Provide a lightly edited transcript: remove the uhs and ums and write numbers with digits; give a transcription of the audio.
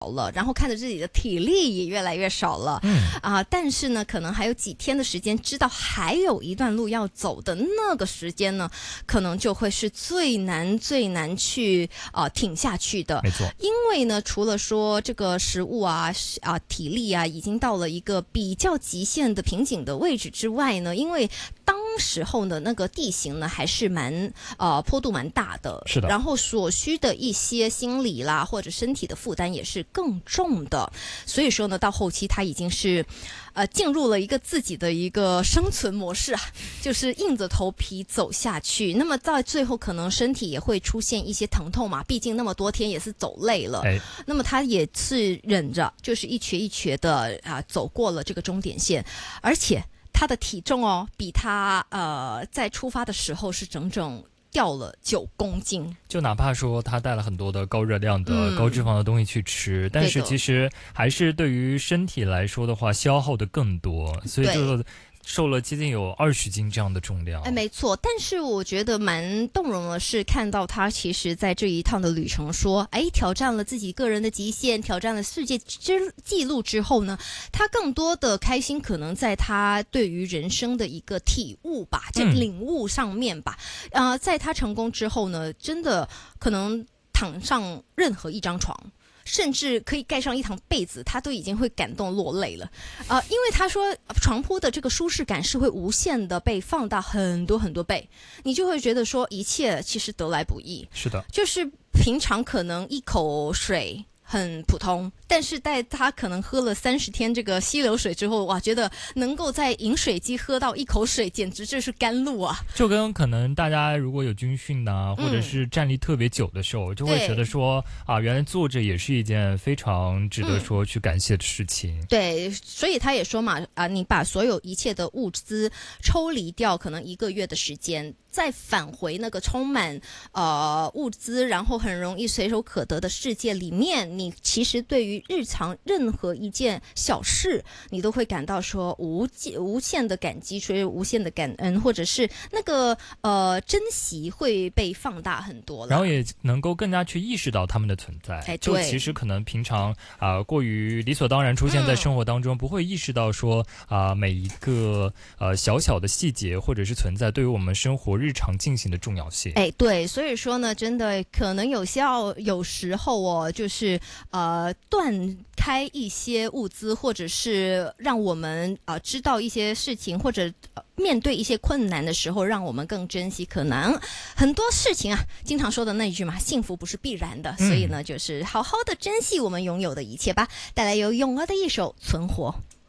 了，然后看着自己的体力也越来越少了，但是呢，可能还有几天的时间，知道还有一段路要走的那个时间呢，可能就会是最难去挺下去的。 没错， 因为呢，除了说这个食物体力已经到了一个比较极限的瓶颈的位置之外呢，因为当时候呢，那个地形呢还是坡度蛮大的， 是的， 然后所需的一些心理啦或者身体的负担也是更重的，所以说呢，到后期他已经是进入了一个自己的一个生存模式就是硬着头皮走下去。那么到最后可能身体也会出现一些疼痛嘛，毕竟那么多天也是走累了，那么他也是忍着，就是一瘸一瘸的走过了这个终点线，而且他的体重比他在出发的时候是整整掉了9公斤。 就哪怕说他带了很多的高热量的、高脂肪的东西去吃，但是其实还是对于身体来说的话，消耗的更多，所以就瘦了接近有20斤这样的重量。 没错，但是我觉得蛮动容的是看到他其实在这一趟的旅程说，挑战了自己个人的极限，挑战了世界纪录之后呢，他更多的开心可能在他对于人生的一个体悟吧，这领悟上面吧。在他成功之后呢，真的可能躺上任何一张床，甚至可以盖上一堂被子，他都已经会感动落泪了，因为他说床铺的这个舒适感是会无限的被放大很多很多倍，你就会觉得说一切其实得来不易。 是的， 就是平常可能一口水很普通，但是在他可能喝了30天这个溪流水之后，哇，觉得能够在饮水机喝到一口水，简直就是甘露啊！ 就跟可能大家如果有军训或者是站立特别久的时候，就会觉得说原来坐着也是一件非常值得说去感谢的事情。 对，所以他也说嘛，你把所有一切的物资抽离掉，可能1个月的时间，再返回那个充满物资，然后很容易随手可得的世界里面，你其实对于日常任何一件小事，你都会感到说无限的感激，所以无限的感恩，或者是那个珍惜会被放大很多了， 然后也能够更加去意识到他们的存在。就其实可能平常过于理所当然出现在生活当中，不会意识到说每一个小小的细节或者是存在对于我们生活日常进行的重要性。 对，所以说呢，真的可能有时候就是断开一些物资，或者是让我们知道一些事情，或者面对一些困难的时候，让我们更珍惜。可能很多事情经常说的那一句嘛，幸福不是必然的，所以呢，就是好好的珍惜我们拥有的一切吧。带来由咏儿的一首《存活》。